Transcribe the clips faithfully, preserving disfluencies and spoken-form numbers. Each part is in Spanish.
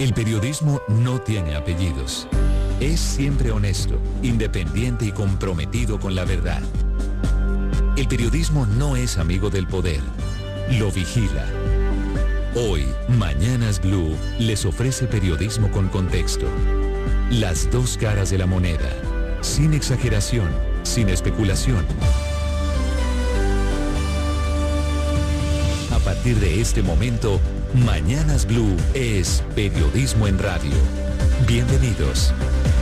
El periodismo no tiene apellidos. Es siempre honesto, independiente y comprometido con la verdad. El periodismo no es amigo del poder, lo vigila. Hoy, Mañanas Blue les ofrece periodismo con contexto. Las dos caras de la moneda, sin exageración, sin especulación. A partir de este momento, Mañanas Blue es periodismo en radio. Bienvenidos.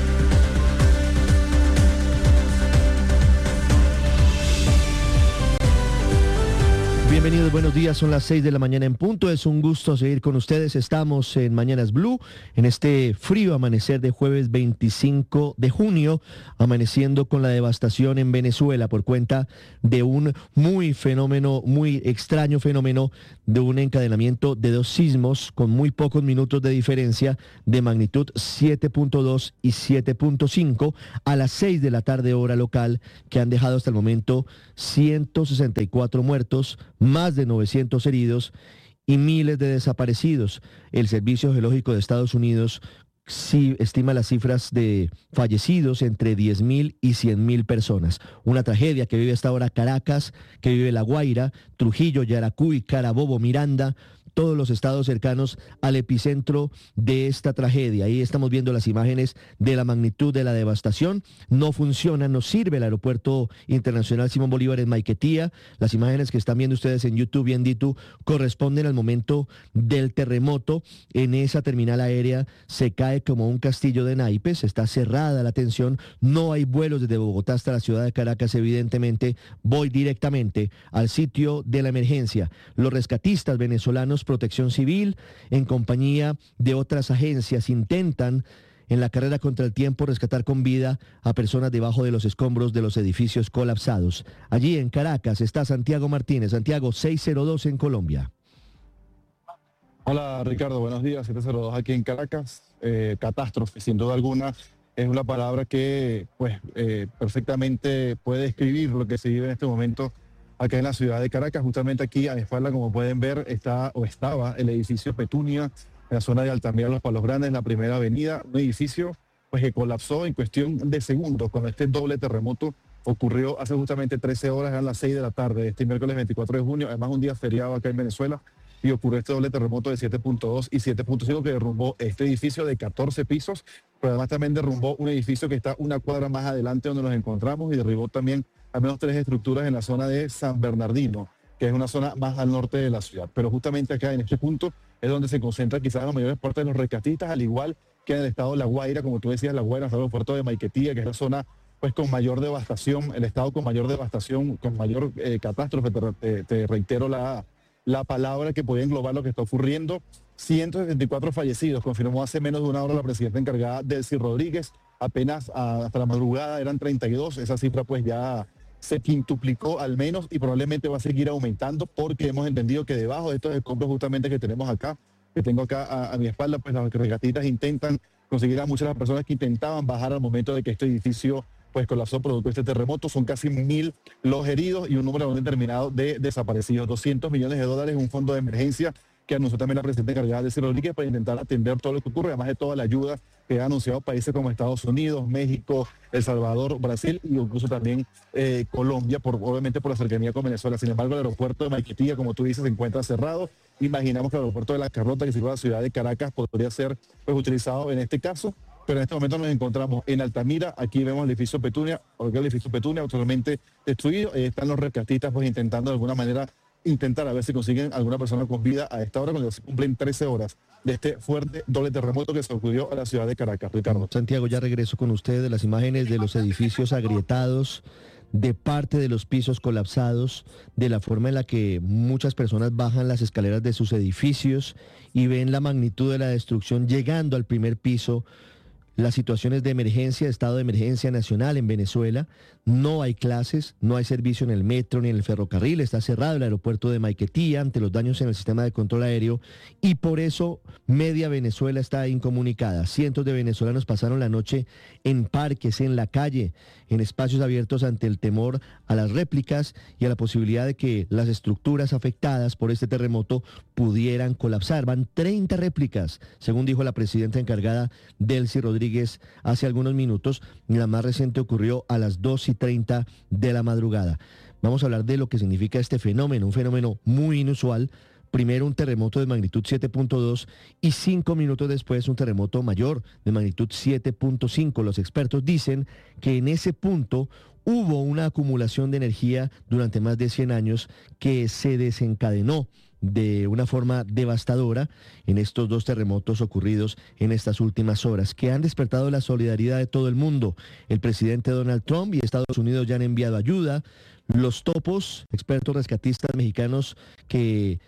Bienvenidos, buenos días, son las seis de la mañana en punto, es un gusto seguir con ustedes, estamos en Mañanas Blue, en este frío amanecer de jueves veinticinco de junio, amaneciendo con la devastación en Venezuela por cuenta de un muy fenómeno, muy extraño fenómeno de un encadenamiento de dos sismos con muy pocos minutos de diferencia de magnitud siete punto dos y siete punto cinco a las seis de la tarde hora local, que han dejado hasta el momento ciento sesenta y cuatro muertos, más de novecientos heridos y miles de desaparecidos. El Servicio Geológico de Estados Unidos sí estima las cifras de fallecidos entre diez mil y cien mil personas. Una tragedia que vive hasta ahora Caracas, que vive La Guaira, Trujillo, Yaracuy, Carabobo, Miranda, todos los estados cercanos al epicentro de esta tragedia. Ahí estamos viendo las imágenes de la magnitud de la devastación. No funciona, no sirve el aeropuerto internacional Simón Bolívar en Maiquetía. Las imágenes que están viendo ustedes en YouTube y en Ditu corresponden al momento del terremoto. En esa terminal aérea se cae como un castillo de naipes, está cerrada la atención, no hay vuelos desde Bogotá hasta la ciudad de Caracas, evidentemente. Voy directamente al sitio de la emergencia. Los rescatistas venezolanos, Protección Civil, en compañía de otras agencias, intentan en la carrera contra el tiempo rescatar con vida a personas debajo de los escombros de los edificios colapsados. Allí en Caracas está Santiago Martínez. Santiago, seis cero dos en Colombia. Hola Ricardo, buenos días, siete cero dos aquí en Caracas. Eh, catástrofe, sin duda alguna, es una palabra que pues eh, perfectamente puede describir lo que se vive en este momento acá en la ciudad de Caracas. Justamente aquí a mi espalda, como pueden ver, está o estaba el edificio Petunia, en la zona de Altamira, Los Palos Grandes, la primera avenida, un edificio pues que colapsó en cuestión de segundos cuando este doble terremoto ocurrió hace justamente trece horas, eran las seis de la tarde, este miércoles veinticuatro de junio, además un día feriado acá en Venezuela, y ocurrió este doble terremoto de siete punto dos y siete punto cinco que derrumbó este edificio de catorce pisos, pero además también derrumbó un edificio que está una cuadra más adelante donde nos encontramos y derribó también al menos tres estructuras en la zona de San Bernardino, que es una zona más al norte de la ciudad. Pero justamente acá en este punto es donde se concentra quizás la mayor parte de los rescatistas, al igual que en el estado de La Guaira, como tú decías, La Guaira, el aeropuerto de Maiquetía, que es la zona pues con mayor devastación, el estado con mayor devastación, con mayor eh, catástrofe, te, te, te reitero la, la palabra que podía englobar lo que está ocurriendo. ciento setenta y cuatro fallecidos, confirmó hace menos de una hora la presidenta encargada, Delcy Rodríguez. Apenas a, hasta la madrugada eran treinta y dos, esa cifra pues ya se quintuplicó al menos y probablemente va a seguir aumentando porque hemos entendido que debajo de estos escombros justamente que tenemos acá, que tengo acá a, a mi espalda, pues las rescatistas intentan conseguir a muchas de las personas que intentaban bajar al momento de que este edificio pues colapsó producto de este terremoto. Son casi mil los heridos y un número no determinado de desaparecidos. doscientos millones de dólares en un fondo de emergencia que anunció también la presidenta encargada de Delcy Rodríguez para intentar atender todo lo que ocurre, además de toda la ayuda que han anunciado países como Estados Unidos, México, El Salvador, Brasil y incluso también eh, Colombia, por, obviamente por la cercanía con Venezuela. Sin embargo, el aeropuerto de Maiquetía, como tú dices, se encuentra cerrado. Imaginamos que el aeropuerto de La Carlota, que sirve a la ciudad de Caracas, podría ser pues, utilizado en este caso, pero en este momento nos encontramos en Altamira. Aquí vemos el edificio Petunia, porque el edificio Petunia totalmente destruido. Ahí están los rescatistas pues, intentando de alguna manera intentar a ver si consiguen alguna persona con vida a esta hora, cuando se cumplen trece horas de este fuerte doble terremoto que se ocurrió a la ciudad de Caracas. Ricardo. Santiago, ya regreso con ustedes. Las imágenes de los edificios agrietados, de parte de los pisos colapsados, de la forma en la que muchas personas bajan las escaleras de sus edificios y ven la magnitud de la destrucción llegando al primer piso. Las situaciones de emergencia, estado de emergencia nacional en Venezuela, no hay clases, no hay servicio en el metro ni en el ferrocarril, está cerrado el aeropuerto de Maiquetía ante los daños en el sistema de control aéreo y por eso media Venezuela está incomunicada. Cientos de venezolanos pasaron la noche en parques, en la calle, en espacios abiertos ante el temor a las réplicas y a la posibilidad de que las estructuras afectadas por este terremoto pudieran colapsar. Van treinta réplicas, según dijo la presidenta encargada Delcy Rodríguez hace algunos minutos. La más reciente ocurrió a las dos y treinta de la madrugada. Vamos a hablar de lo que significa este fenómeno, un fenómeno muy inusual. Primero un terremoto de magnitud siete punto dos y cinco minutos después un terremoto mayor de magnitud siete punto cinco. Los expertos dicen que en ese punto hubo una acumulación de energía durante más de cien años que se desencadenó de una forma devastadora en estos dos terremotos ocurridos en estas últimas horas, que han despertado la solidaridad de todo el mundo. El presidente Donald Trump y Estados Unidos ya han enviado ayuda. Los topos, expertos rescatistas mexicanos que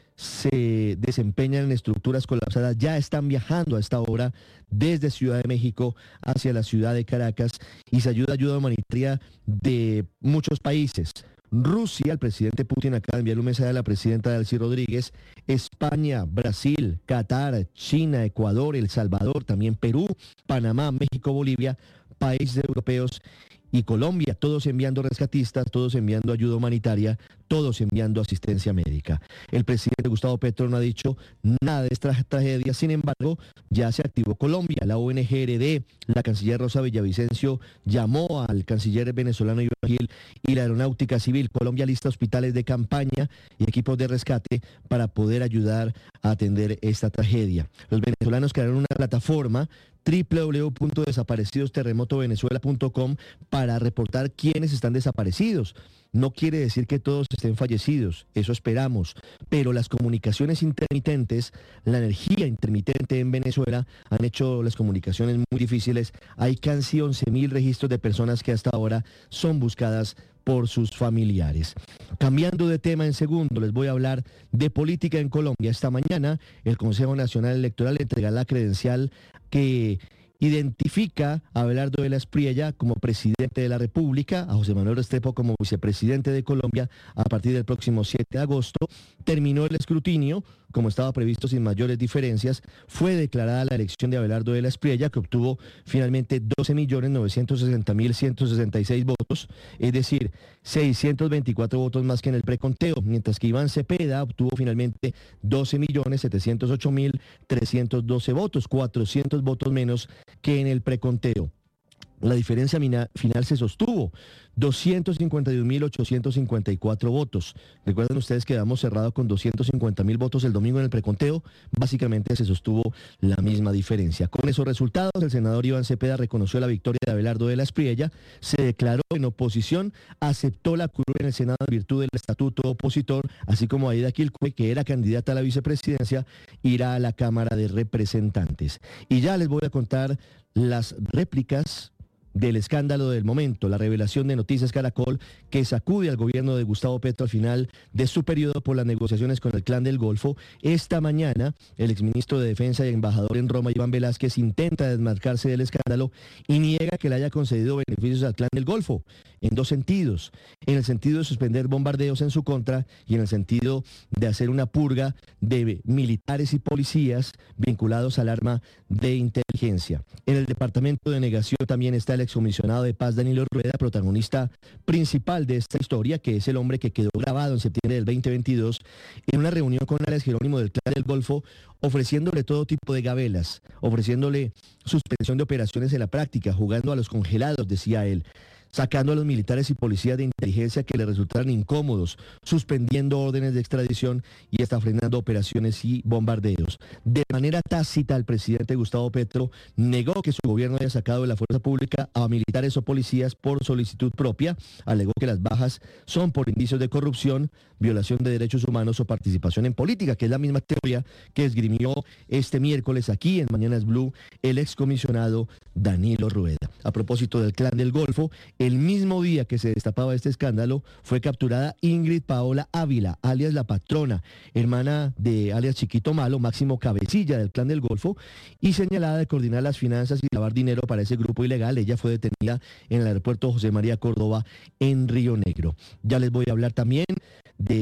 se desempeñan en estructuras colapsadas, ya están viajando a esta hora desde Ciudad de México hacia la ciudad de Caracas, y se ayuda ayuda humanitaria de muchos países. Rusia, el presidente Putin acaba de enviar un mensaje a la presidenta Delcy Rodríguez. España, Brasil, Qatar, China, Ecuador, El Salvador, también Perú, Panamá, México, Bolivia, países europeos y Colombia, todos enviando rescatistas, todos enviando ayuda humanitaria, todos enviando asistencia médica. El presidente Gustavo Petro no ha dicho nada de esta tragedia. Sin embargo, ya se activó Colombia. La O N G R D, la canciller Rosa Villavicencio llamó al canciller venezolano Iván Gil y la Aeronáutica Civil. Colombia lista hospitales de campaña y equipos de rescate para poder ayudar a atender esta tragedia. Los venezolanos crearon una plataforma doble u doble u doble u punto desaparecidos terremoto venezuela punto com para reportar quiénes están desaparecidos. No quiere decir que todos estén fallecidos, eso esperamos, pero las comunicaciones intermitentes, la energía intermitente en Venezuela han hecho las comunicaciones muy difíciles. Hay casi once mil registros de personas que hasta ahora son buscadas por sus familiares. Cambiando de tema en segundo, les voy a hablar de política en Colombia. Esta mañana el Consejo Nacional Electoral entrega la credencial que identifica a Abelardo de la Espriella como presidente de la República, a José Manuel Restrepo como vicepresidente de Colombia a partir del próximo siete de agosto. Terminó el escrutinio, como estaba previsto sin mayores diferencias. Fue declarada la elección de Abelardo de la Espriella, que obtuvo finalmente doce millones novecientos sesenta mil ciento sesenta y seis votos, es decir, seiscientos veinticuatro votos más que en el preconteo, mientras que Iván Cepeda obtuvo finalmente doce millones setecientos ocho mil trescientos doce votos, cuatrocientos votos menos que en el preconteo. La diferencia mina, final se sostuvo, doscientos cincuenta y un mil ochocientos cincuenta y cuatro votos. Recuerden ustedes que habíamos cerrado con doscientos cincuenta mil votos el domingo en el preconteo. Básicamente se sostuvo la misma diferencia. Con esos resultados, el senador Iván Cepeda reconoció la victoria de Abelardo de la Espriella, se declaró en oposición, aceptó la curul en el Senado en virtud del estatuto opositor, así como Aida Quilcue, que era candidata a la vicepresidencia, irá a la Cámara de Representantes. Y ya les voy a contar las réplicas del escándalo del momento, la revelación de Noticias Caracol que sacude al gobierno de Gustavo Petro al final de su periodo por las negociaciones con el Clan del Golfo. Esta mañana, el exministro de Defensa y embajador en Roma, Iván Velázquez, intenta desmarcarse del escándalo y niega que le haya concedido beneficios al Clan del Golfo, en dos sentidos: en el sentido de suspender bombardeos en su contra y en el sentido de hacer una purga de militares y policías vinculados al arma de inteligencia. En el departamento de negación también está el excomisionado de paz Danilo Rueda, protagonista principal de esta historia, que es el hombre que quedó grabado en septiembre del veinte veintidós en una reunión con Alex Jerónimo del Clan del Golfo, ofreciéndole todo tipo de gabelas, ofreciéndole suspensión de operaciones en la práctica, jugando a los congelados, decía él, sacando a los militares y policías de inteligencia que le resultaran incómodos, suspendiendo órdenes de extradición y hasta frenando operaciones y bombardeos. De manera tácita, el presidente Gustavo Petro negó que su gobierno haya sacado de la fuerza pública a militares o policías por solicitud propia, alegó que las bajas son por indicios de corrupción, violación de derechos humanos o participación en política, que es la misma teoría que esgrimió este miércoles aquí en Mañanas Blue el excomisionado Danilo Rueda. A propósito del Clan del Golfo, el mismo día que se destapaba este escándalo, fue capturada Ingrid Paola Ávila, alias La Patrona, hermana de alias Chiquito Malo, máximo cabecilla del Clan del Golfo, y señalada de coordinar las finanzas y lavar dinero para ese grupo ilegal. Ella fue detenida en el aeropuerto José María Córdoba en Río Negro. Ya les voy a hablar también de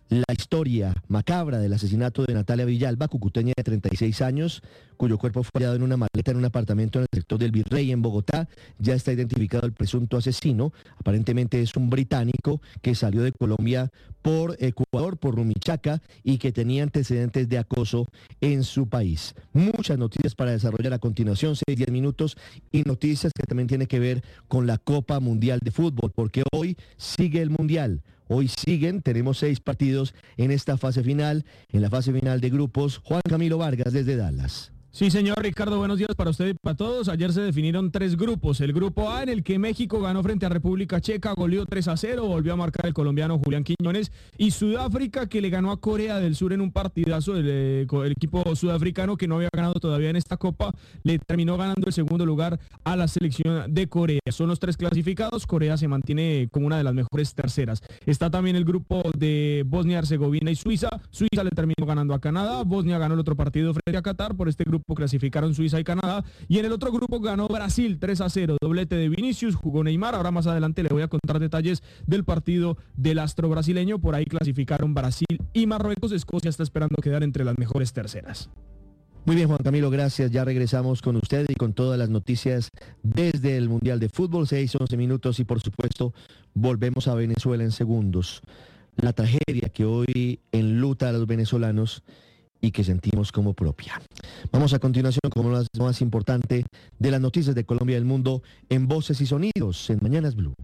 la historia macabra del asesinato de Natalia Villalba, cucuteña de treinta y seis años, cuyo cuerpo fue hallado en una maleta en un apartamento en el sector del Virrey, en Bogotá. Ya está identificado el presunto asesino. Aparentemente es un británico que salió de Colombia por Ecuador, por Rumichaca, y que tenía antecedentes de acoso en su país. Muchas noticias para desarrollar a continuación, seis, diez minutos, y noticias que también tienen que ver con la Copa Mundial de Fútbol, porque hoy sigue el Mundial. Hoy siguen, tenemos seis partidos en esta fase final, en la fase final de grupos. Juan Camilo Vargas desde Dallas. Sí, señor Ricardo, buenos días para usted y para todos. Ayer se definieron tres grupos. El grupo A, en el que México ganó frente a República Checa, goleó tres a cero, volvió a marcar el colombiano Julián Quiñones. Y Sudáfrica, que le ganó a Corea del Sur en un partidazo. El, el equipo sudafricano, que no había ganado todavía en esta Copa, le terminó ganando el segundo lugar a la selección de Corea. Son los tres clasificados. Corea se mantiene como una de las mejores terceras. Está también el grupo de Bosnia, Herzegovina y Suiza. Suiza le terminó ganando a Canadá. Bosnia ganó el otro partido frente a Qatar. Por este grupo clasificaron Suiza y Canadá, y en el otro grupo ganó Brasil tres a cero, doblete de Vinicius, jugó Neymar. Ahora más adelante le voy a contar detalles del partido del astro brasileño. Por ahí clasificaron Brasil y Marruecos. Escocia está esperando quedar entre las mejores terceras. Muy bien, Juan Camilo, gracias. Ya regresamos con usted y con todas las noticias desde el Mundial de Fútbol. Seis, once minutos, y por supuesto volvemos a Venezuela en segundos. La tragedia que hoy enluta a los venezolanos y que sentimos como propia. Vamos a continuación con lo más importante de las noticias de Colombia y del mundo en Voces y Sonidos en Mañanas Blue.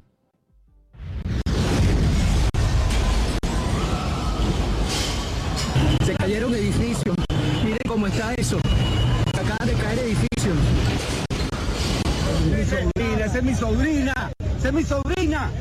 Se cayeron edificios. Miren cómo está eso. Acaban de caer edificios. Mi sobrina, esa es mi sobrina. Esa es mi sobrina.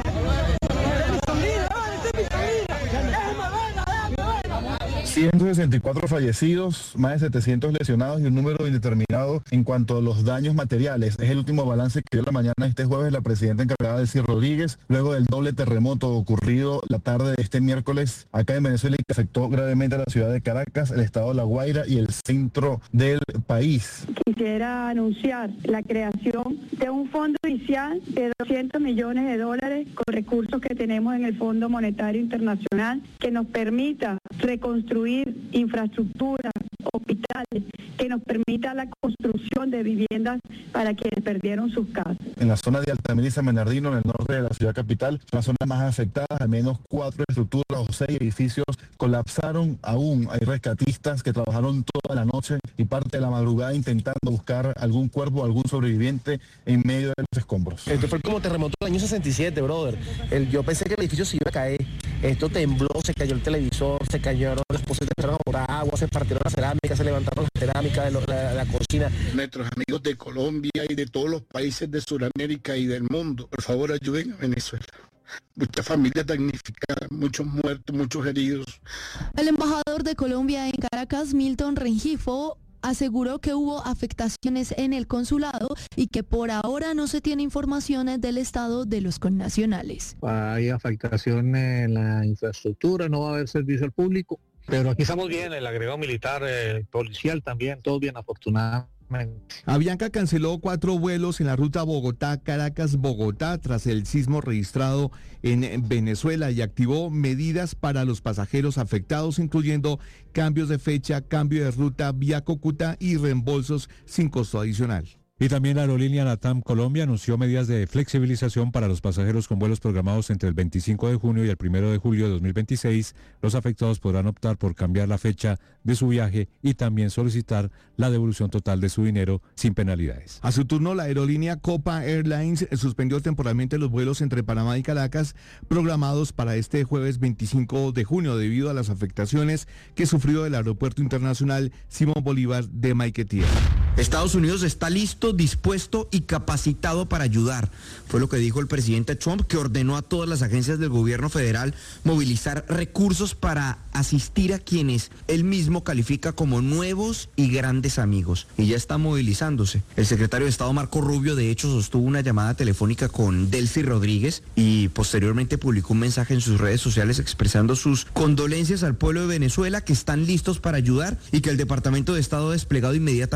ciento sesenta y cuatro fallecidos, más de setecientos lesionados y un número indeterminado en cuanto a los daños materiales. Es el último balance que dio la mañana de este jueves la presidenta encargada Delcy Rodríguez, luego del doble terremoto ocurrido la tarde de este miércoles acá en Venezuela y que afectó gravemente a la ciudad de Caracas, el estado de La Guaira y el centro del país. Quisiera anunciar la creación de un fondo inicial de doscientos millones de dólares con recursos que tenemos en el Fondo Monetario Internacional que nos permita reconstruir infraestructura, hospitales, que nos permita la construcción de viviendas para quienes perdieron sus casas. En la zona de Altamira y San Bernardino, en el norte de la ciudad capital, son las zonas más afectadas. Al menos cuatro estructuras o seis edificios colapsaron aún. Hay rescatistas que trabajaron toda la noche y parte de la madrugada intentando buscar algún cuerpo, algún sobreviviente en medio de los escombros. Esto fue como terremoto del año sesenta y siete, brother. El, yo pensé que el edificio se iba a caer. Esto tembló, se cayó el televisor, se cayeron las cosas, empezaron a botar agua, se partieron las cerámicas, se levantaron las cerámicas de lo, la, la cocina. Nuestros amigos de Colombia y de todos los países de Sudamérica y del mundo, por favor ayuden a Venezuela. Muchas familias damnificadas, muchos muertos, muchos heridos. El embajador de Colombia en Caracas, Milton Rengifo, aseguró que hubo afectaciones en el consulado y que por ahora no se tiene informaciones del estado de los connacionales. Hay afectación en la infraestructura, no va a haber servicio al público, pero aquí estamos bien, el agregado militar, el policial también, todo bien afortunadamente. Avianca canceló cuatro vuelos en la ruta Bogotá-Caracas-Bogotá tras el sismo registrado en Venezuela y activó medidas para los pasajeros afectados, incluyendo cambios de fecha, cambio de ruta vía Cúcuta y reembolsos sin costo adicional. Y también la aerolínea LATAM Colombia anunció medidas de flexibilización para los pasajeros con vuelos programados entre el veinticinco de junio y el primero de julio de dos mil veintiséis. Los afectados podrán optar por cambiar la fecha de su viaje y también solicitar la devolución total de su dinero sin penalidades. A su turno, la aerolínea Copa Airlines suspendió temporalmente los vuelos entre Panamá y Caracas programados para este jueves veinticinco de junio debido a las afectaciones que sufrió el aeropuerto internacional Simón Bolívar de Maiquetía. Estados Unidos está listo, dispuesto y capacitado para ayudar. Fue lo que dijo el presidente Trump, que ordenó a todas las agencias del gobierno federal movilizar recursos para asistir a quienes él mismo califica como nuevos y grandes amigos. Y ya está movilizándose. El secretario de Estado Marco Rubio, de hecho, sostuvo una llamada telefónica con Delcy Rodríguez y posteriormente publicó un mensaje en sus redes sociales expresando sus condolencias al pueblo de Venezuela, que están listos para ayudar y que el Departamento de Estado ha desplegado inmediatamente equipos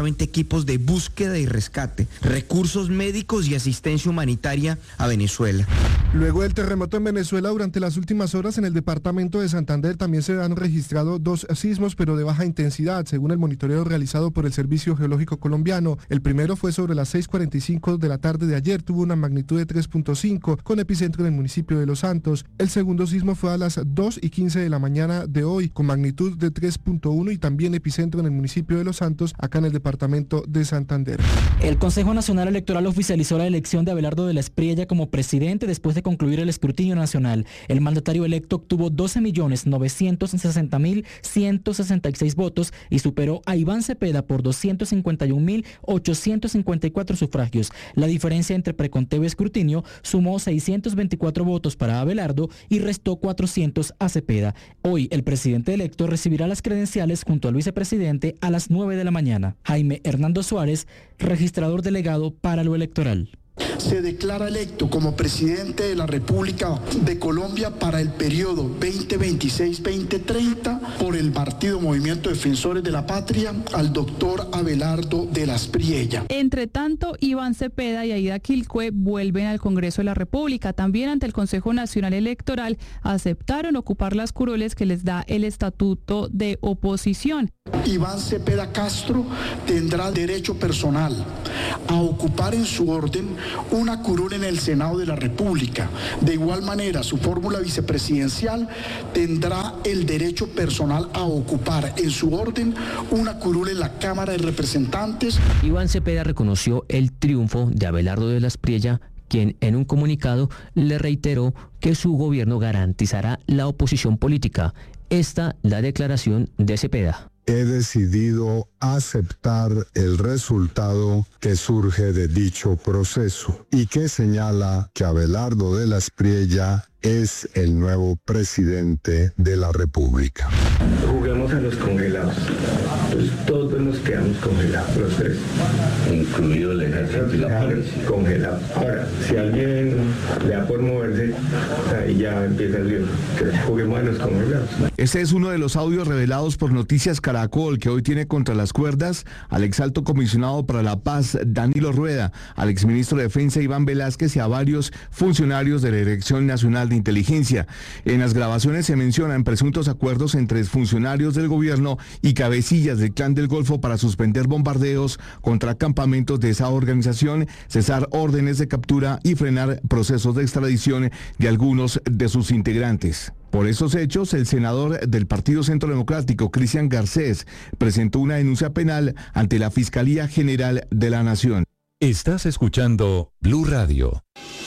equipos de búsqueda y rescate, recursos médicos y asistencia humanitaria a Venezuela. Luego del terremoto en Venezuela, durante las últimas horas en el departamento de Santander también se han registrado dos sismos, pero de baja intensidad, según el monitoreo realizado por el Servicio Geológico Colombiano. El primero fue sobre las seis cuarenta y cinco de la tarde de ayer, tuvo una magnitud de tres punto cinco, con epicentro en el municipio de Los Santos. El segundo sismo fue a las dos y quince de la mañana de hoy, con magnitud de tres punto uno y también epicentro en el municipio de Los Santos, acá en el departamento de Santander. El Consejo Nacional Electoral oficializó la elección de Abelardo de la Espriella como presidente después de concluir el escrutinio nacional. El mandatario electo obtuvo doce millones novecientos sesenta mil ciento sesenta y seis votos y superó a Iván Cepeda por doscientos cincuenta y un mil ochocientos cincuenta y cuatro sufragios. La diferencia entre preconteo y escrutinio sumó seiscientos veinticuatro votos para Abelardo y restó cuatrocientos a Cepeda. Hoy el presidente electo recibirá las credenciales junto al vicepresidente a las nueve de la mañana. Jaime Hernando Suárez, registrador delegado para lo electoral. Se declara electo como presidente de la República de Colombia para el periodo veinte veintiséis veinte treinta por el Partido Movimiento Defensores de la Patria al doctor Abelardo de la Espriella. Entre tanto, Iván Cepeda y Aida Quilcue vuelven al Congreso de la República. También ante el Consejo Nacional Electoral aceptaron ocupar las curules que les da el Estatuto de Oposición. Iván Cepeda Castro tendrá derecho personal a ocupar en su orden una curul en el Senado de la República. De igual manera, su fórmula vicepresidencial tendrá el derecho personal a ocupar en su orden una curul en la Cámara de Representantes. Iván Cepeda reconoció el triunfo de Abelardo de la Espriella, quien en un comunicado le reiteró que su gobierno garantizará la oposición política. Esta la declaración de Cepeda. He decidido aceptar el resultado que surge de dicho proceso y que señala que Abelardo de la Espriella es el nuevo presidente de la República. Juguemos a los congelados. Pues todos nos quedamos congelados, los tres. Incluido el ejército y la policía. Congelados. Ahora, si alguien le da por moverse, ahí ya empieza el lío. Juguemos a los congelados. Este es uno de los audios revelados por Noticias Caracol, que hoy tiene contra las cuerdas al exalto comisionado para la paz, Danilo Rueda, al exministro de Defensa, Iván Velázquez, y a varios funcionarios de la Dirección Nacional de Inteligencia. En las grabaciones se mencionan presuntos acuerdos entre funcionarios del gobierno y cabecillas del Clan del Golfo para suspender bombardeos contra campamentos de esa organización, cesar órdenes de captura y frenar procesos de extradición de algunos de sus integrantes. Por esos hechos, el senador del Partido Centro Democrático, Cristian Garcés, presentó una denuncia penal ante la Fiscalía General de la Nación. Estás escuchando Blue Radio.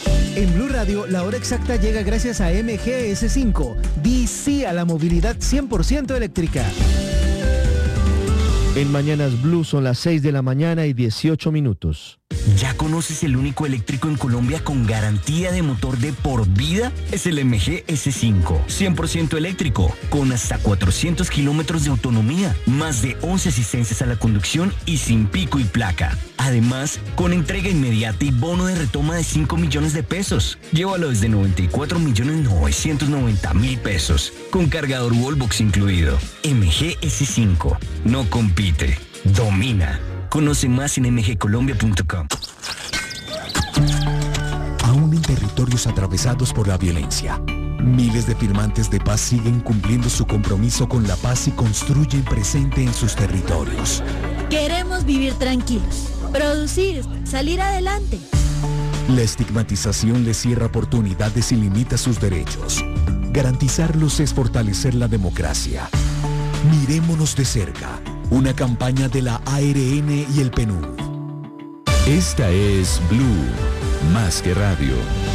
En Blue Radio, la hora exacta llega gracias a M G S cinco. Di sí a la movilidad cien por ciento eléctrica. En Mañanas Blue son las seis de la mañana y dieciocho minutos. ¿Ya conoces el único eléctrico en Colombia con garantía de motor de por vida? Es el M G S cinco, cien por ciento eléctrico, con hasta cuatrocientos kilómetros de autonomía, más de once asistencias a la conducción y sin pico y placa. Además, con entrega inmediata y bono de retoma de cinco millones de pesos. Llévalo desde noventa y cuatro millones novecientos noventa mil pesos, con cargador Wallbox incluido. M G S cinco, no compite, domina. Conoce más en m g colombia punto com. Aún en territorios atravesados por la violencia, miles de firmantes de paz siguen cumpliendo su compromiso con la paz y construyen presente en sus territorios. Queremos vivir tranquilos, producir, salir adelante. La estigmatización les cierra oportunidades y limita sus derechos. Garantizarlos es fortalecer la democracia. Mirémonos de cerca. Una campaña de la A R N y el P N U D. Esta es Blue, más que radio.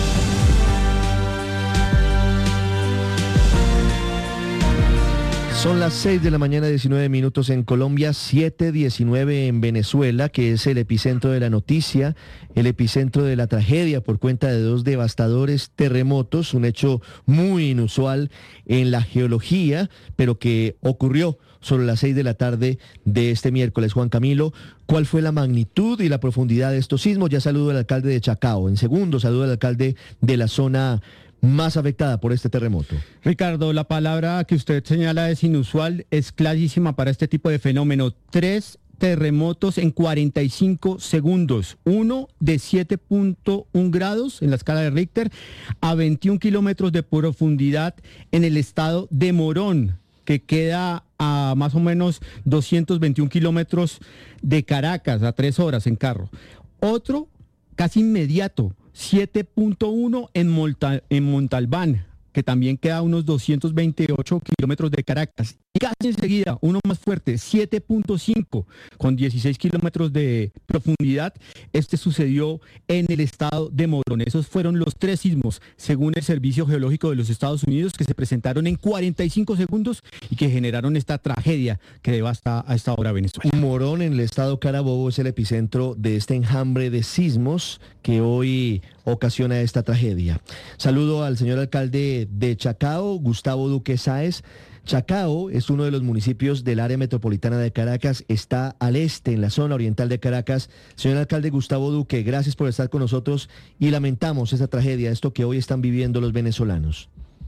Son las seis de la mañana, diecinueve minutos en Colombia, siete diecinueve en Venezuela, que es el epicentro de la noticia, el epicentro de la tragedia por cuenta de dos devastadores terremotos, un hecho muy inusual en la geología, pero que ocurrió sobre las seis de la tarde de este miércoles. Juan Camilo, ¿cuál fue la magnitud y la profundidad de estos sismos? Ya saludo al alcalde de Chacao. En segundo, saludo al alcalde de la zona más afectada por este terremoto. Ricardo, la palabra que usted señala es inusual, es clarísima para este tipo de fenómeno. Tres terremotos en cuarenta y cinco segundos, uno de siete punto uno grados en la escala de Richter a veintiún kilómetros de profundidad en el estado de Morón, que queda a más o menos doscientos veintiún kilómetros de Caracas, a tres horas en carro. Otro casi inmediato, siete punto uno en, Molta, en Montalbán, que también queda a unos doscientos veintiocho kilómetros de Caracas. Y casi enseguida, uno más fuerte, siete punto cinco, con dieciséis kilómetros de profundidad. Este sucedió en el estado de Morón. Esos fueron los tres sismos, según el Servicio Geológico de los Estados Unidos, que se presentaron en cuarenta y cinco segundos y que generaron esta tragedia que devasta a esta hora Venezuela. Morón, en el estado Carabobo, es el epicentro de este enjambre de sismos que hoy ocasiona esta tragedia. Saludo al señor alcalde de Chacao, Gustavo Duque Sáez. Chacao es uno de los municipios del área metropolitana de Caracas, está al este, en la zona oriental de Caracas. Señor alcalde Gustavo Duque, gracias por estar con nosotros y lamentamos esa tragedia, esto que hoy están viviendo los venezolanos.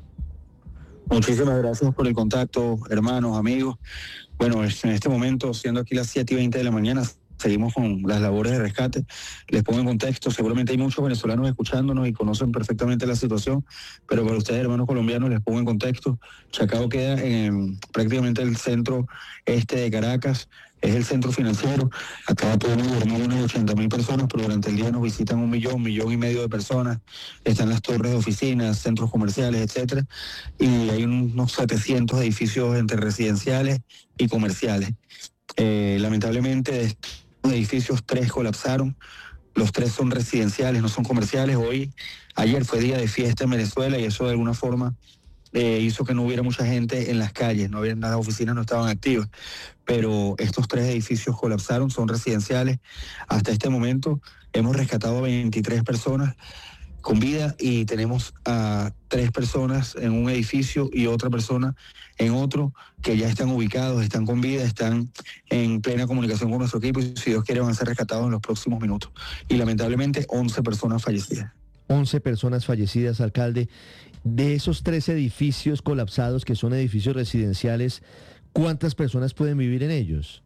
Muchísimas gracias por el contacto, hermanos, amigos. Bueno, en este momento, siendo aquí las siete y veinte de la mañana, seguimos con las labores de rescate. Les pongo en contexto, seguramente hay muchos venezolanos escuchándonos y conocen perfectamente la situación, pero para ustedes, hermanos colombianos, les pongo en contexto. Chacao queda en prácticamente el centro este de Caracas, es el centro financiero. Acá podemos dormir unas ochenta mil personas, pero durante el día nos visitan un millón, millón y medio de personas. Están las torres de oficinas, centros comerciales, etcétera, y hay unos setecientos edificios entre residenciales y comerciales. Eh, lamentablemente, de estos edificios, tres colapsaron. Los tres son residenciales, no son comerciales. Hoy, ayer fue día de fiesta en Venezuela y eso de alguna forma eh, hizo que no hubiera mucha gente en las calles, no había, las oficinas no estaban activas. Pero estos tres edificios colapsaron, son residenciales. Hasta este momento hemos rescatado a veintitrés personas con vida y tenemos a tres personas en un edificio y otra persona en otro que ya están ubicados, están con vida, están en plena comunicación con nuestro equipo y si Dios quiere van a ser rescatados en los próximos minutos. Y lamentablemente once personas fallecidas. once personas fallecidas, alcalde. De esos tres edificios colapsados que son edificios residenciales, ¿cuántas personas pueden vivir en ellos?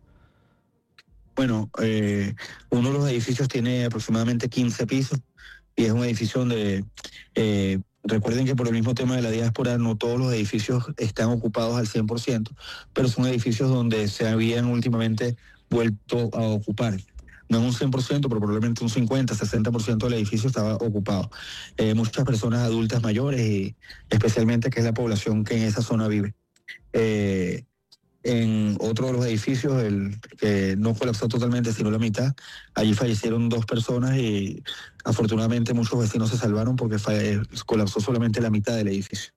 Bueno, eh, uno de los edificios tiene aproximadamente quince pisos y es un edificio donde, eh, recuerden que por el mismo tema de la diáspora, no todos los edificios están ocupados al cien por ciento, pero son edificios donde se habían últimamente vuelto a ocupar. No en un cien por ciento, pero probablemente un cincuenta, sesenta por ciento del edificio estaba ocupado. Eh, muchas personas adultas mayores, y especialmente que es la población que en esa zona vive. Eh, En otro de los edificios, el que no colapsó totalmente, sino la mitad, allí fallecieron dos personas y afortunadamente muchos vecinos se salvaron porque falle, colapsó solamente la mitad del edificio.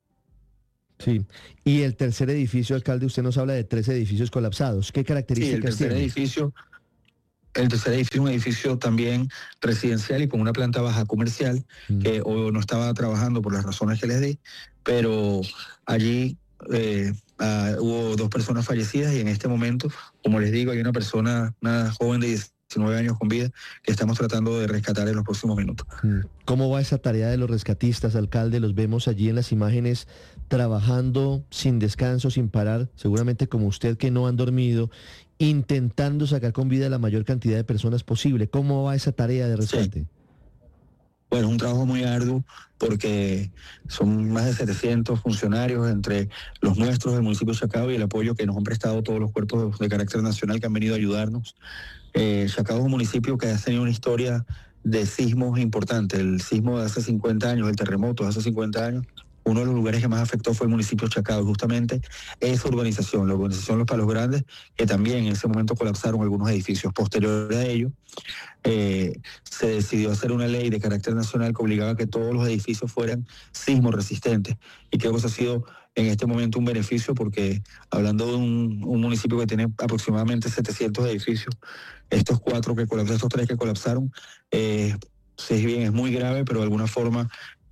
Sí, y el tercer edificio, alcalde, usted nos habla de tres edificios colapsados. ¿Qué características sí, el tercer tiene? edificio, el tercer edificio es un edificio también residencial y con una planta baja comercial, mm. que hoy no estaba trabajando por las razones que les di, pero allí Eh, uh, hubo dos personas fallecidas y en este momento, como les digo, hay una persona, una joven de diecinueve años con vida que estamos tratando de rescatar en los próximos minutos. ¿Cómo va esa tarea de los rescatistas, alcalde? Los vemos allí en las imágenes trabajando sin descanso, sin parar, seguramente como usted que no han dormido, intentando sacar con vida la mayor cantidad de personas posible. ¿Cómo va esa tarea de rescate? Sí. Bueno, es un trabajo muy arduo porque son más de setecientos funcionarios entre los nuestros del municipio de Chacao y el apoyo que nos han prestado todos los cuerpos de carácter nacional que han venido a ayudarnos. Eh, Chacao es un municipio que ha tenido una historia de sismos importante. El sismo de hace cincuenta años, el terremoto de hace cincuenta años, uno de los lugares que más afectó fue el municipio de Chacao, justamente esa urbanización, la urbanización Los Palos Grandes, que también en ese momento colapsaron algunos edificios. Posterior a ello, eh, se decidió hacer una ley de carácter nacional que obligaba a que todos los edificios fueran sismo resistentes. Y creo que eso ha sido en este momento un beneficio porque, hablando de un, un municipio que tiene aproximadamente setecientos edificios, estos cuatro que colapsaron, estos tres que colapsaron, eh, si bien es muy grave, pero de alguna forma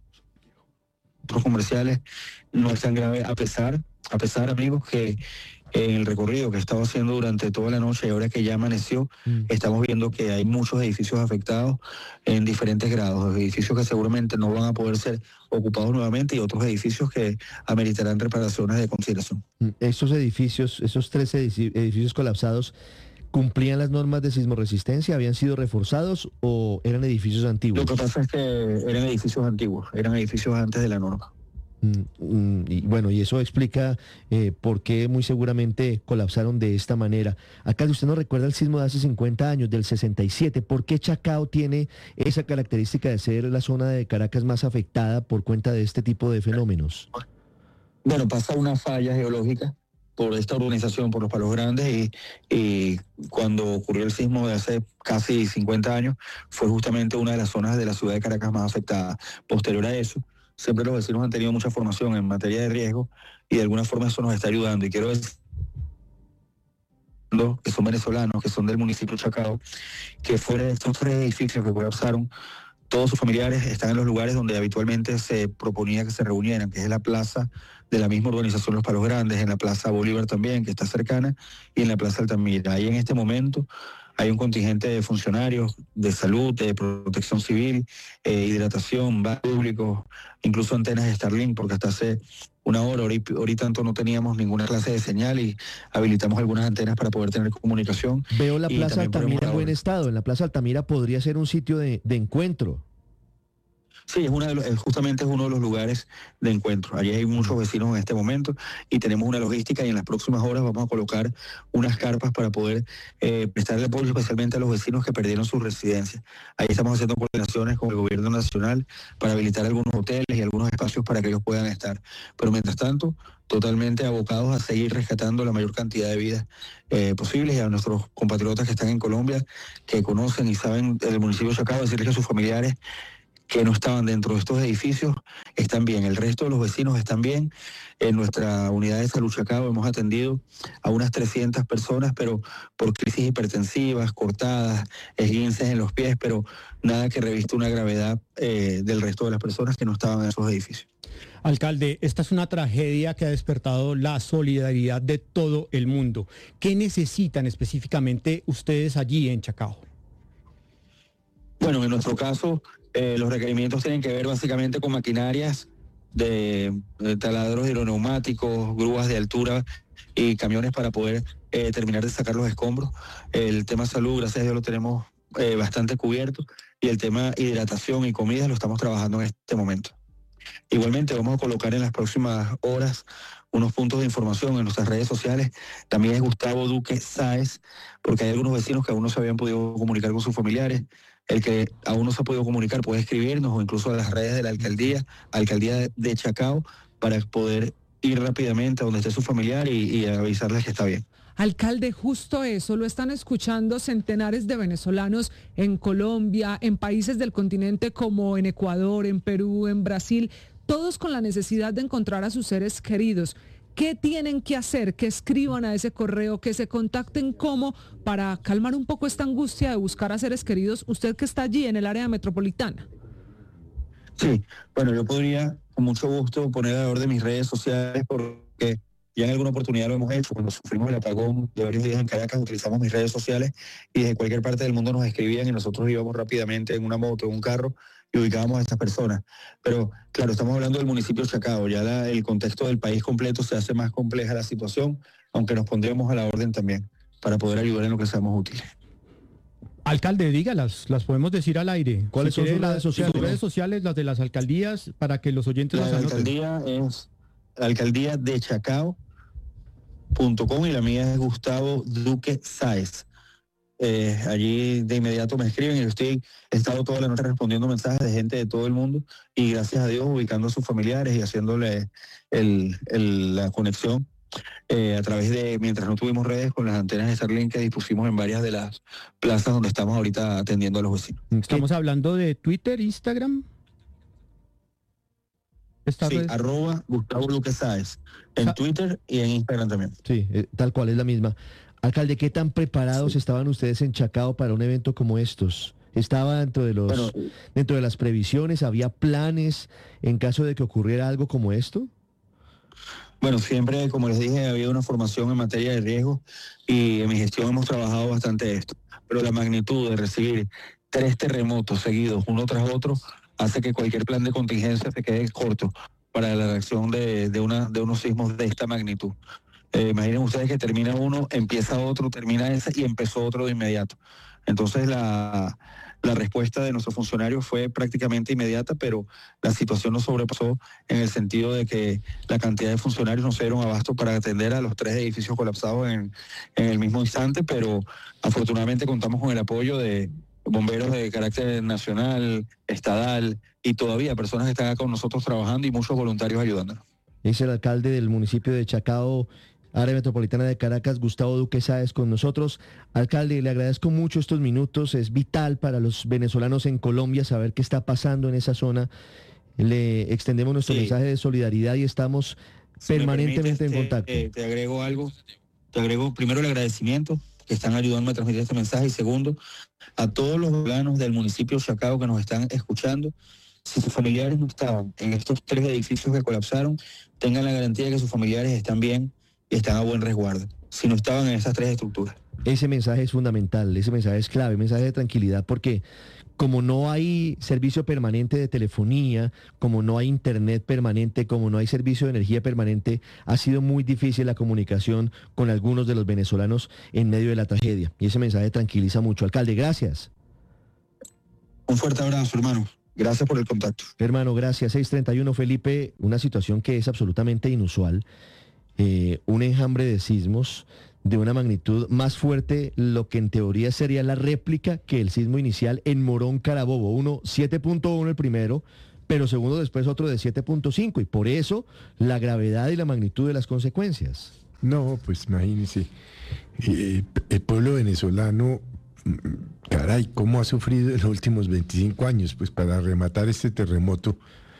comerciales no es tan grave, a pesar, a pesar, amigos, que en el recorrido que he estado haciendo durante toda la noche y ahora que ya amaneció, mm. estamos viendo que hay muchos edificios afectados en diferentes grados, edificios que seguramente no van a poder ser ocupados nuevamente y otros edificios que ameritarán reparaciones de consideración. Estos edificios, esos tres edificios colapsados, ¿Cumplían las normas de sismoresistencia? ¿Habían sido reforzados o eran edificios antiguos? Lo que pasa es que eran edificios antiguos, eran edificios antes de la norma. Mm, mm, y bueno, y eso explica eh, por qué muy seguramente colapsaron de esta manera. Acá usted nos recuerda el sismo de hace cincuenta años, del sesenta y siete. ¿Por qué Chacao tiene esa característica de ser la zona de Caracas más afectada por cuenta de este tipo de fenómenos? Bueno, pasa una falla geológica por esta urbanización, por los Palos Grandes, y, y cuando ocurrió el sismo de hace casi cincuenta años, fue justamente una de las zonas de la ciudad de Caracas más afectada. Posterior a eso, siempre los vecinos han tenido mucha formación en materia de riesgo y de alguna forma eso nos está ayudando. Y quiero decir que son venezolanos, que son del municipio de Chacao, que fuera de estos tres edificios que colapsaron, todos sus familiares están en los lugares donde habitualmente se proponía que se reunieran, que es la plaza de la misma urbanización Los Palos Grandes, en la Plaza Bolívar también, que está cercana, y en la Plaza Altamira. Ahí en este momento hay un contingente de funcionarios de salud, de protección civil, eh, hidratación, baños públicos, incluso antenas de Starlink, porque hasta hace una hora, hora y, hora y tanto no teníamos ninguna clase de señal y habilitamos algunas antenas para poder tener comunicación. Veo la Plaza Altamira en buen estado. En la Plaza Altamira podría ser un sitio de, de encuentro. Sí, es una de los, justamente es uno de los lugares de encuentro. Allí hay muchos vecinos en este momento y tenemos una logística y en las próximas horas vamos a colocar unas carpas para poder eh, prestarle apoyo especialmente a los vecinos que perdieron sus residencias. Ahí estamos haciendo coordinaciones con el gobierno nacional para habilitar algunos hoteles y algunos espacios para que ellos puedan estar. Pero mientras tanto, totalmente abocados a seguir rescatando la mayor cantidad de vidas eh, posibles, y a nuestros compatriotas que están en Colombia, que conocen y saben del municipio de Chacao, decirles que sus familiares que no estaban dentro de estos edificios están bien. El resto de los vecinos están bien. En nuestra unidad de salud Chacao hemos atendido a unas trescientas personas, pero por crisis hipertensivas, cortadas, esguinces en los pies, pero nada que revista una gravedad eh, del resto de las personas que no estaban en esos edificios. Alcalde, esta es una tragedia que ha despertado la solidaridad de todo el mundo. ¿Qué necesitan específicamente ustedes allí en Chacao? Bueno, en nuestro caso, eh, los requerimientos tienen que ver básicamente con maquinarias de, de taladros hidroneumáticos, grúas de altura y camiones para poder eh, terminar de sacar los escombros. El tema salud, gracias a Dios, lo tenemos eh, bastante cubierto, y el tema hidratación y comida lo estamos trabajando en este momento. Igualmente vamos a colocar en las próximas horas unos puntos de información en nuestras redes sociales. También es Gustavo Duque Sáez, porque hay algunos vecinos que aún no se habían podido comunicar con sus familiares. El que aún no se ha podido comunicar puede escribirnos o incluso a las redes de la alcaldía, alcaldía de Chacao, para poder ir rápidamente a donde esté su familiar y, y avisarles que está bien. Alcalde, justo eso lo están escuchando centenares de venezolanos en Colombia, en países del continente como en Ecuador, en Perú, en Brasil, todos con la necesidad de encontrar a sus seres queridos. ¿Qué tienen que hacer? Que escriban a ese correo, que se contacten cómo para calmar un poco esta angustia de buscar a seres queridos, usted que está allí en el área metropolitana. Sí, bueno, yo podría con mucho gusto poner a la orden de mis redes sociales, porque ya en alguna oportunidad lo hemos hecho. Cuando sufrimos el apagón de varios días en Caracas, utilizamos mis redes sociales y desde cualquier parte del mundo nos escribían y nosotros íbamos rápidamente en una moto, en un carro, y ubicábamos a estas personas. Pero claro, estamos hablando del municipio de Chacao, ya la, el contexto del país completo se hace más compleja la situación, aunque nos pondremos a la orden también para poder ayudar en lo que seamos útiles. Alcalde, dígalas, las podemos decir al aire. ¿Cuáles si son sus redes sociales? Sus redes sociales, las de las alcaldías, para que los oyentes las anoten. La alcaldía es alcaldía de Chacao punto com y la mía es Gustavo Duque Sáez. Eh, allí de inmediato me escriben y yo estoy, he estado toda la noche respondiendo mensajes de gente de todo el mundo y gracias a Dios ubicando a sus familiares y haciéndole el, el, la conexión eh, a través de, mientras no tuvimos redes, con las antenas de Starlink que dispusimos en varias de las plazas donde estamos ahorita atendiendo a los vecinos. Estamos hablando de Twitter, Instagram. Sí, red? arroba Gustavo Duque Sáez en Twitter y en Instagram también. Sí, eh, tal cual es la misma. Alcalde, ¿qué tan preparados sí. estaban ustedes en Chacao para un evento como estos? ¿Estaba dentro de los bueno, dentro de las previsiones? ¿Había planes en caso de que ocurriera algo como esto? Bueno, siempre, como les dije, había una formación en materia de riesgo y en mi gestión hemos trabajado bastante esto. Pero la magnitud de recibir tres terremotos seguidos, uno tras otro, hace que cualquier plan de contingencia se quede corto para la reacción de, de, una, de unos sismos de esta magnitud. Eh, imaginen ustedes que termina uno, empieza otro, termina ese y empezó otro de inmediato. Entonces la, la respuesta de nuestros funcionarios fue prácticamente inmediata, pero la situación nos sobrepasó en el sentido de que la cantidad de funcionarios no se dieron abasto para atender a los tres edificios colapsados en, en el mismo instante, pero afortunadamente contamos con el apoyo de bomberos de carácter nacional, estadal y todavía personas que están acá con nosotros trabajando y muchos voluntarios ayudándonos. Es el alcalde del municipio de Chacao, área metropolitana de Caracas, Gustavo Duque Sáez, con nosotros. Alcalde, le agradezco mucho estos minutos, es vital para los venezolanos en Colombia saber qué está pasando en esa zona. Le extendemos nuestro sí. mensaje de solidaridad y estamos si permanentemente en contacto. Eh, te agrego algo, te agrego primero el agradecimiento que están ayudando a transmitir este mensaje y segundo, a todos los venezolanos del municipio de Chacao que nos están escuchando. Si sus familiares no estaban en estos tres edificios que colapsaron, tengan la garantía de que sus familiares están bien y están a buen resguardo, si no estaban en esas tres estructuras. Ese mensaje es fundamental, ese mensaje es clave, mensaje de tranquilidad, porque como no hay servicio permanente de telefonía, como no hay internet permanente, como no hay servicio de energía permanente, ha sido muy difícil la comunicación con algunos de los venezolanos en medio de la tragedia. Y ese mensaje tranquiliza mucho. Alcalde, gracias. Un fuerte abrazo, hermano. Gracias por el contacto. Hermano, gracias. seis treinta y uno, Felipe, una situación que es absolutamente inusual. Eh, un enjambre de sismos de una magnitud más fuerte, lo que en teoría sería la réplica que el sismo inicial en Morón, Carabobo. Uno, siete punto uno el primero, pero segundo después otro de siete punto cinco. Y por eso la gravedad y la magnitud de las consecuencias. No, pues imagínense, eh, el pueblo venezolano, caray, ¿cómo ha sufrido en los últimos veinticinco años? Pues para rematar este terremoto.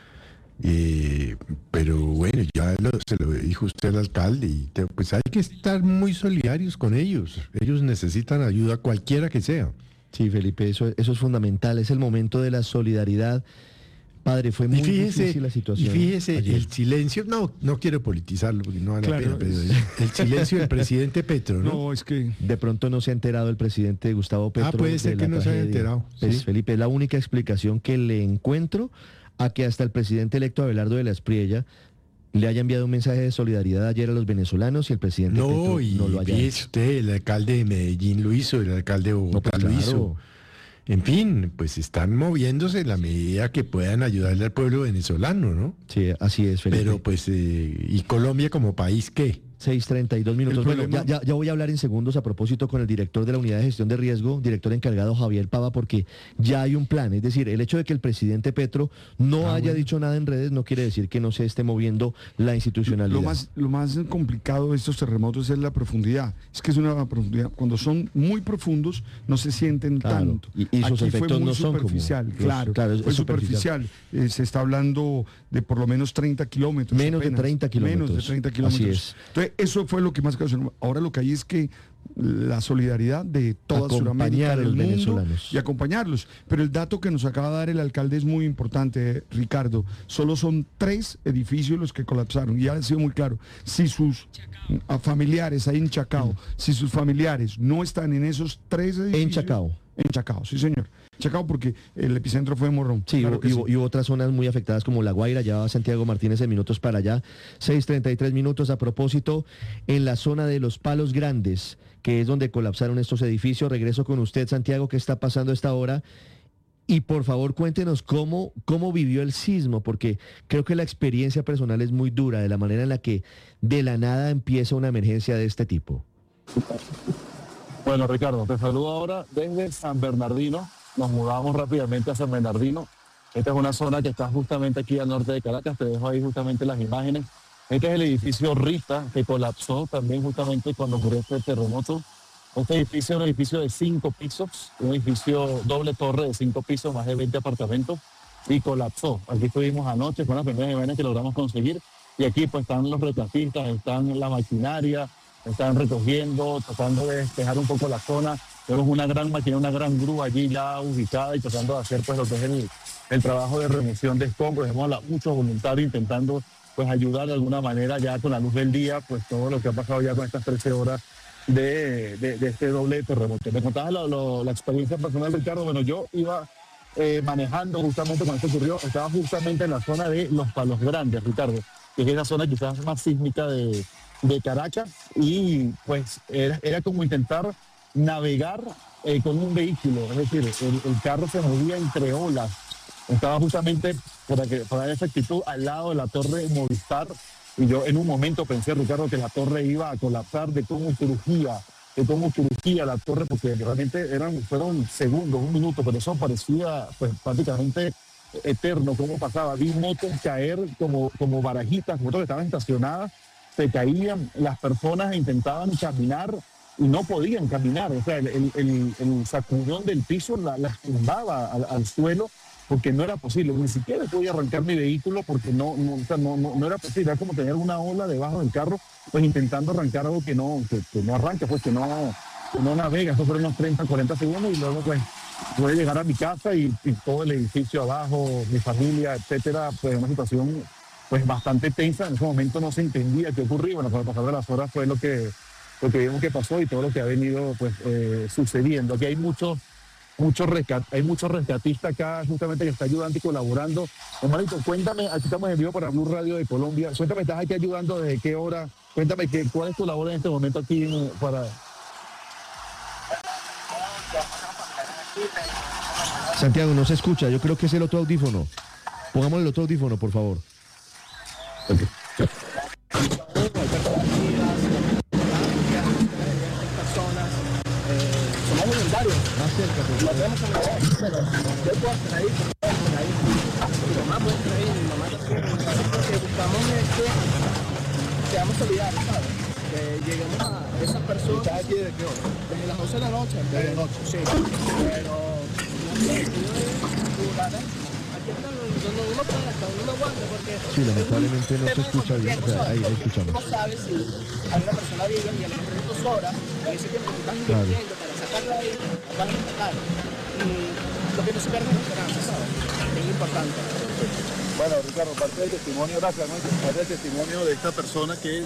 Eh, pero bueno, ya lo, se lo dijo usted al alcalde, y te, pues hay que estar muy solidarios con ellos. Ellos necesitan ayuda cualquiera que sea. Sí, Felipe, eso, eso es fundamental, es el momento de la solidaridad. Padre, fue muy fíjese, difícil la situación. Y fíjese, ayer. El silencio, no, no quiero politizarlo porque no vale claro, la pena, pero el, el silencio del presidente Petro, ¿no? No, es que... De pronto no se ha enterado el presidente Gustavo Petro. Ah, puede ser que no tragedia. se haya enterado. Pues, ¿sí? Felipe, es la única explicación que le encuentro a que hasta el presidente electo Abelardo de la Espriella le haya enviado un mensaje de solidaridad ayer a los venezolanos y el presidente no, Petro y no lo haya hecho. Usted, el alcalde de Medellín lo hizo, el alcalde de Bogotá no, pues, lo claro. hizo. En fin, pues están moviéndose en la medida que puedan ayudarle al pueblo venezolano, ¿no? Sí, así es, Felipe. Pero pues, eh, ¿y Colombia como país qué? seis treinta y dos minutos. Bueno, ya, ya, ya voy a hablar en segundos a propósito con el director de la Unidad de Gestión de Riesgo, director encargado Javier Pava, porque ya hay un plan. Es decir, el hecho de que el presidente Petro no ah, haya bueno. dicho nada en redes no quiere decir que no se esté moviendo la institucionalidad. Lo más, lo más complicado de estos terremotos es la profundidad. Es que es una profundidad. Cuando son muy profundos no se sienten claro, tanto. Y, y sus Aquí efectos fue muy no son superficial, como, claro. claro es, fue es superficial. superficial. Eh, se está hablando de por lo menos treinta kilómetros. Menos apenas. de treinta kilómetros. Menos de treinta kilómetros. Así es. Entonces, eso fue lo que más causó. Ahora lo que hay es que la solidaridad de toda Sudamérica, del mundo, venezolanos. Y acompañarlos. Pero el dato que nos acaba de dar el alcalde es muy importante, Ricardo. Solo son tres edificios los que colapsaron. Y ha sido muy claro. Si sus familiares ahí en Chacao, mm. si sus familiares no están en esos tres edificios... En Chacao. En Chacao, sí señor. Chacao porque el epicentro fue Morón. Sí, claro y, sí. y otras zonas muy afectadas como La Guaira, ya va Santiago Martínez en minutos para allá. seis treinta y tres minutos. A propósito, en la zona de Los Palos Grandes, que es donde colapsaron estos edificios. Regreso con usted, Santiago, ¿qué está pasando a esta hora? Y por favor cuéntenos cómo, cómo vivió el sismo, porque creo que la experiencia personal es muy dura, de la manera en la que de la nada empieza una emergencia de este tipo. Bueno, Ricardo, te saludo ahora desde San Bernardino. Nos mudamos rápidamente a San Bernardino. Esta es una zona que está justamente aquí al norte de Caracas. Te dejo ahí justamente las imágenes. Este es el edificio Rita, que colapsó también justamente cuando ocurrió este terremoto. Este edificio es un edificio de cinco pisos, un edificio doble torre de cinco pisos, más de veinte apartamentos, y colapsó. Aquí estuvimos anoche, fue una primera imagen que logramos conseguir. Y aquí pues están los retratistas, están la maquinaria, están recogiendo, tratando de despejar un poco la zona. Tenemos una gran máquina, una gran grúa allí ya ubicada y tratando de hacer pues lo que es el, el trabajo de remoción de escombros. Tenemos a muchos voluntarios intentando pues ayudar de alguna manera ya con la luz del día, pues todo lo que ha pasado ya con estas trece horas de, de, de este doble terremoto. Me contabas la, la, la experiencia personal, Ricardo. Bueno, yo iba eh, manejando justamente cuando esto ocurrió, estaba justamente en la zona de Los Palos Grandes, Ricardo, que es la zona quizás más sísmica de de Caracas y pues era, era como intentar navegar eh, con un vehículo, es decir, el, el carro se movía entre olas. Estaba justamente, para, que, para dar esa actitud, al lado de la torre Movistar y yo en un momento pensé, Ricardo, que la torre iba a colapsar de cómo crujía, de cómo crujía la torre, porque realmente eran, fueron segundos, un minuto, pero eso parecía pues prácticamente eterno, cómo pasaba. Vi motos caer como, como barajitas, motos que estaban estacionadas, se caían, las personas intentaban caminar y no podían caminar, o sea, el, el, el, el sacudón del piso la, las tumbaba al, al suelo, porque no era posible, ni siquiera podía arrancar mi vehículo porque no, no, o sea, no, no, no era posible, era como tener una ola debajo del carro, pues intentando arrancar algo que no, que, que no arranca, pues que no, que no navega. Eso fueron unos treinta, cuarenta segundos y luego pues pude llegar a mi casa y, y todo el edificio abajo, mi familia, etcétera, pues una situación pues bastante tensa. En ese momento no se entendía qué ocurría. Bueno, con el pasar de las horas fue lo que, lo que vimos que pasó y todo lo que ha venido pues eh, sucediendo. Aquí hay muchos Mucho rescat, hay muchos rescatistas acá justamente que está ayudando y colaborando. Hermanito, cuéntame, aquí estamos en vivo para Blue Radio de Colombia. Cuéntame, ¿estás aquí ayudando desde qué hora? Cuéntame, qué, ¿cuál es tu labor en este momento aquí en, para...? Santiago, no se escucha, yo creo que es el otro audífono. Pongámosle el otro audífono, por favor. Okay. Más cerca, por favor. Lo vemos en la voz, pero yo puedo estar ahí, por ahí. Mi mamá puede estar ahí, mi mamá también. Lo que buscamos es que seamos solidarios, ¿sabes? Que lleguemos a esas personas. ¿Estás aquí desde qué hora? Desde las once de la noche. Desde la noche. Sí. Pero lo que pido es ayudar. Aquí está donde uno puede, hasta donde uno aguante, porque... Sí, lamentablemente no se escucha bien. O sea, ahí, ahí escuchamos. No sabes si hay una persona viva y a las dos horas, en ese tiempo que estás invirtiendo para sacarla ahí, la van a sacar. Y lo que no se pierde es la esperanza, ¿sabes? Es importante. Bueno, Ricardo, parte del testimonio, gracias, ¿no? Parte del testimonio de esta persona que...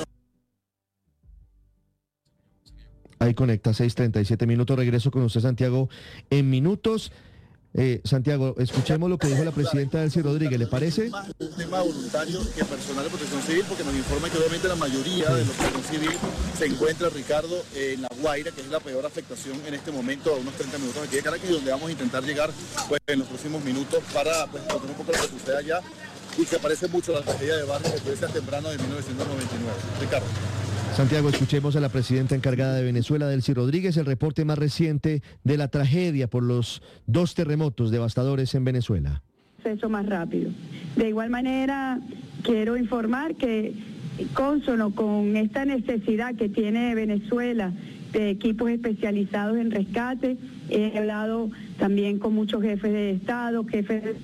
Ahí conecta, seis treinta y siete minutos. Regreso con usted, Santiago, en minutos. Eh, Santiago, escuchemos lo que dijo la presidenta Delcy Rodríguez, ¿le parece? Más un tema voluntario que personal de protección civil, porque nos informa que obviamente la mayoría de los protección civil se encuentra, Ricardo, en La Guaira, que es la peor afectación en este momento, a unos treinta minutos aquí de Caracas, y donde vamos a intentar llegar pues, en los próximos minutos para pues, contar un poco lo que sucede allá y que aparece mucho la tragedia de Barrio de ese temprano de mil novecientos noventa y nueve. Ricardo. Santiago, escuchemos a la presidenta encargada de Venezuela, Delcy Rodríguez, el reporte más reciente de la tragedia por los dos terremotos devastadores en Venezuela. Proceso más rápido. De igual manera, quiero informar que cónsono con esta necesidad que tiene Venezuela de equipos especializados en rescate, he hablado también con muchos jefes de Estado, jefes de...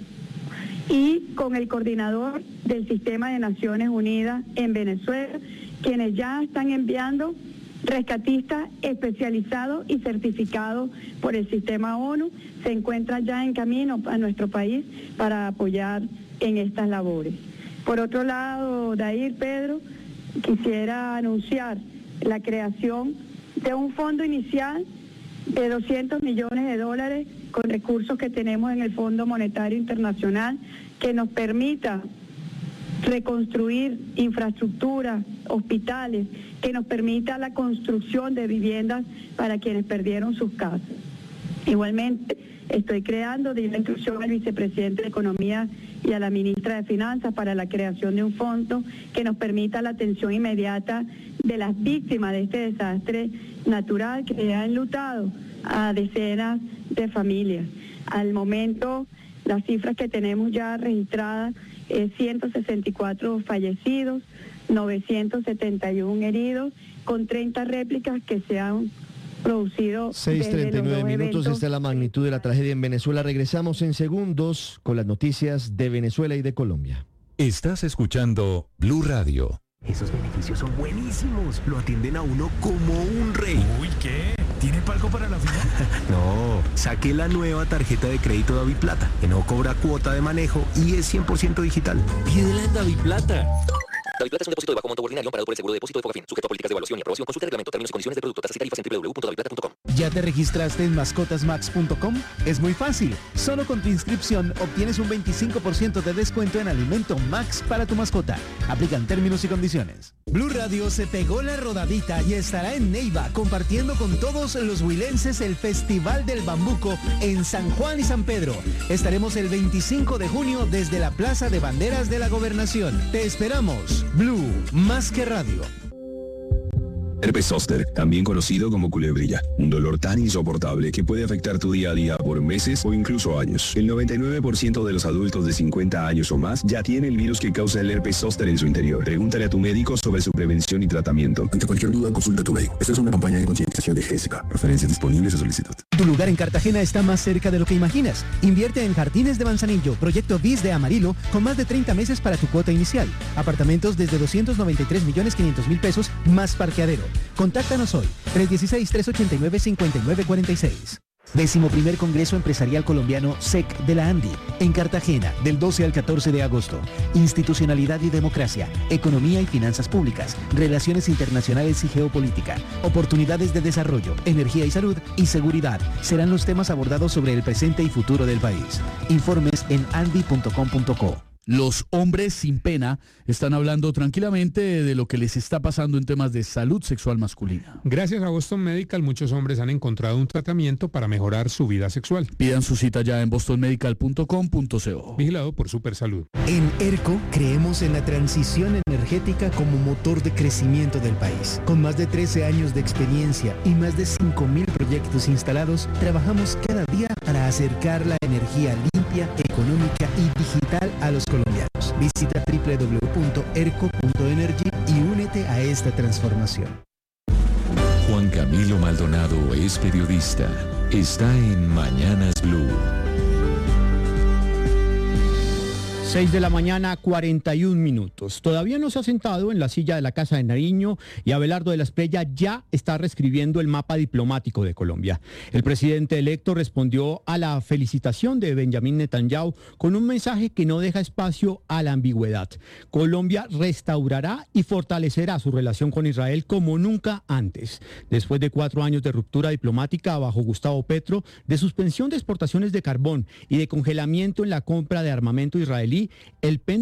y con el coordinador del Sistema de Naciones Unidas en Venezuela, quienes ya están enviando rescatistas especializados y certificados por el sistema ONU, se encuentran ya en camino a nuestro país para apoyar en estas labores. Por otro lado, Dair, Pedro, quisiera anunciar la creación de un fondo inicial de doscientos millones de dólares con recursos que tenemos en el Fondo Monetario Internacional que nos permita reconstruir infraestructura, hospitales, que nos permita la construcción de viviendas para quienes perdieron sus casas. Igualmente, estoy creando, di la instrucción al vicepresidente de Economía y a la ministra de Finanzas para la creación de un fondo que nos permita la atención inmediata de las víctimas de este desastre natural que ha enlutado a decenas de familias. Al momento, las cifras que tenemos ya registradas es ciento sesenta y cuatro fallecidos, novecientos setenta y uno heridos, con treinta réplicas que se han producido. seis treinta y nueve minutos, esta es la magnitud de la tragedia en Venezuela. Regresamos en segundos con las noticias de Venezuela y de Colombia. Estás escuchando Blue Radio. Esos beneficios son buenísimos. Lo atienden a uno como un rey. Uy, ¿qué? ¿Tiene palco para la final? No, saqué la nueva tarjeta de crédito DaviPlata, que no cobra cuota de manejo y es cien por ciento digital. Pídela en DaviPlata. DaviPlata es un depósito de bajo monto ordinario amparado por el seguro de depósito de Fogafín, sujeto a políticas de evaluación y aprobación. Consulta el reglamento, términos y condiciones del producto, tasas y tarifas en doble u doble u doble u punto daviplata punto com. ¿Ya te registraste en mascotas max punto com? Es muy fácil. Solo con tu inscripción obtienes un veinticinco por ciento de descuento en alimento Max para tu mascota. Aplican términos y condiciones. Blue Radio se pegó la rodadita y estará en Neiva compartiendo con todos los huilenses el Festival del Bambuco en San Juan y San Pedro. Estaremos el veinticinco de junio desde la Plaza de Banderas de la Gobernación. Te esperamos. Blue, más que radio. Herpes zóster, también conocido como culebrilla, un dolor tan insoportable que puede afectar tu día a día por meses o incluso años. El noventa y nueve por ciento de los adultos de cincuenta años o más ya tiene el virus que causa el herpes zóster en su interior. Pregúntale a tu médico sobre su prevención y tratamiento. Ante cualquier duda, consulta a tu médico. Esta es una campaña de concientización de G S K. Referencias disponibles a solicitud. Tu lugar en Cartagena está más cerca de lo que imaginas. Invierte en Jardines de Manzanillo, proyecto B I S de Amarillo, con más de treinta meses para tu cuota inicial. Apartamentos desde doscientos noventa y tres millones quinientos mil pesos más parqueadero. Contáctanos hoy, tres uno seis, tres ocho nueve, cinco nueve cuatro seis. Décimo primer Congreso Empresarial Colombiano S E C de la ANDI, en Cartagena, del doce al catorce de agosto. Institucionalidad y democracia, economía y finanzas públicas, relaciones internacionales y geopolítica, oportunidades de desarrollo, energía y salud y seguridad serán los temas abordados sobre el presente y futuro del país. Informes en andi punto com punto co. Los hombres sin pena están hablando tranquilamente de lo que les está pasando en temas de salud sexual masculina. Gracias a Boston Medical, muchos hombres han encontrado un tratamiento para mejorar su vida sexual. Pidan su cita ya en boston medical punto com punto co. Vigilado por Supersalud. En ERCO creemos en la transición energética como motor de crecimiento del país. Con más de trece años de experiencia y más de cinco mil proyectos instalados, trabajamos cada día para acercar la energía limpia, económica y digital a los colombianos. Visita doble u doble u doble u punto erco punto energy y únete a esta transformación. Juan Camilo Maldonado es periodista. Está en Mañanas Blue. seis de la mañana, cuarenta y un minutos. Todavía no se ha sentado en la silla de la Casa de Nariño y Abelardo de la Espriella ya está reescribiendo el mapa diplomático de Colombia. El presidente electo respondió a la felicitación de Benjamín Netanyahu con un mensaje que no deja espacio a la ambigüedad. Colombia restaurará y fortalecerá su relación con Israel como nunca antes. Después de cuatro años de ruptura diplomática bajo Gustavo Petro, de suspensión de exportaciones de carbón y de congelamiento en la compra de armamento israelí, el